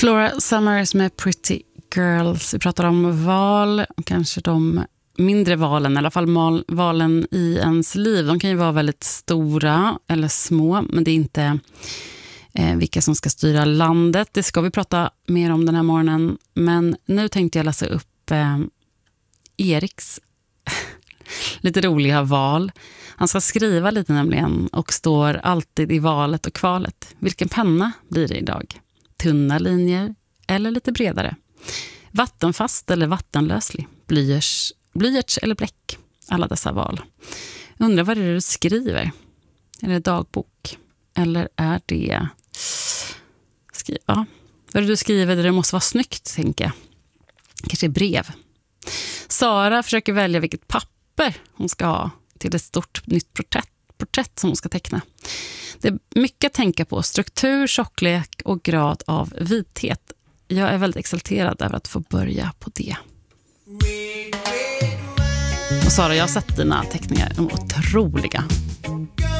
Flora Summers med Pretty Girls. Vi pratar om val, kanske de mindre valen, i alla fall valen i ens liv. De kan ju vara väldigt stora eller små, men det är inte vilka som ska styra landet. Det ska vi prata mer om den här morgonen. Men nu tänkte jag läsa upp Eriks lite roliga val. Han ska skriva lite nämligen och står alltid i valet och kvalet. Vilken penna blir det idag? Tunna linjer eller lite bredare? Vattenfast eller vattenlöslig? Blyerts eller bläck? Alla dessa val. Undrar vad det är du skriver? Är det dagbok? Eller är det... Ja, vad är det du skriver där det måste vara snyggt, tänker jag. Kanske brev. Sara försöker välja vilket papper hon ska ha till ett stort nytt porträtt som hon ska teckna. Det är mycket att tänka på. Struktur, tjocklek och grad av vithet. Jag är väldigt exalterad över att få börja på det. Och Sara, jag har sett dina teckningar. De är otroliga.